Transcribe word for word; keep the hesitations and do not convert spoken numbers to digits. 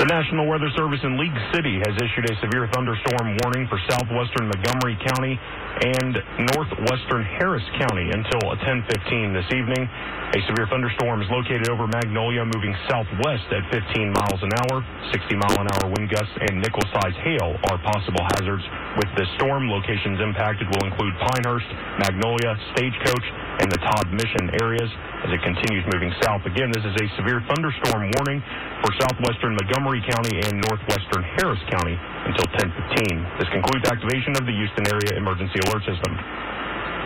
The National Weather Service in League City has issued a severe thunderstorm warning for southwestern Montgomery County and northwestern Harris County until ten fifteen this evening. A severe thunderstorm is located over Magnolia, moving southwest at fifteen miles an hour. sixty mile an hour wind gusts and nickel-sized hail are possible hazards with this storm. Locations impacted will include Pinehurst, Magnolia, Stagecoach, and the Todd Mission areas as it continues moving south. Again, this is a severe thunderstorm warning for southwestern Montgomery County and northwestern Harris County until ten fifteen. This concludes activation of the Houston Area Emergency Alert System.